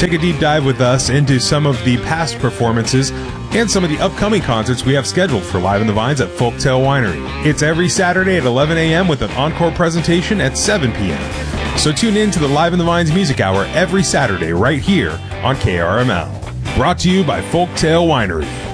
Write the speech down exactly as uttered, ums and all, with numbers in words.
Take a deep dive with us into some of the past performances and some of the upcoming concerts we have scheduled for Live in the Vines at Folktale Winery. It's every Saturday at eleven a.m. with an encore presentation at seven p.m. So tune in to the Live in the Vines Music Hour every Saturday right here on K R M L. Brought to you by Folktale Winery.